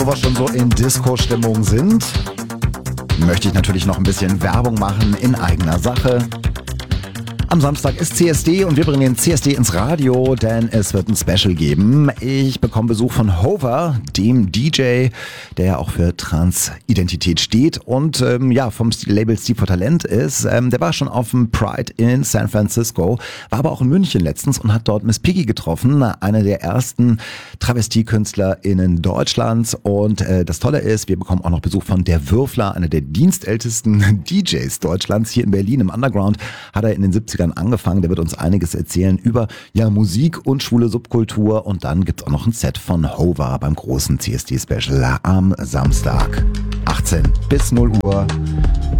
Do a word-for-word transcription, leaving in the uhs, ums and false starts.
Wo wir schon so in Disco-Stimmung sind, möchte ich natürlich noch ein bisschen Werbung machen in eigener Sache. Am Samstag ist C S D und wir bringen den C S D ins Radio, denn es wird ein Special geben. Ich bekomme Besuch von Hover, dem D J, der ja auch für Transidentität steht und ähm, ja vom Label Steve for Talent ist. Ähm, der war schon auf dem Pride in San Francisco, war aber auch in München letztens und hat dort Miss Piggy getroffen, eine der ersten Travestiekünstlerinnen Deutschlands. Und äh, das Tolle ist, wir bekommen auch noch Besuch von Der Würfler, einer der dienstältesten D Js Deutschlands. Hier in Berlin im Underground hat er in den siebzigern angefangen. Der wird uns einiges erzählen über ja Musik und schwule Subkultur. Und dann gibt's auch noch ein Set von Hover beim großen C S D-Special am Samstag. achtzehn bis null Uhr.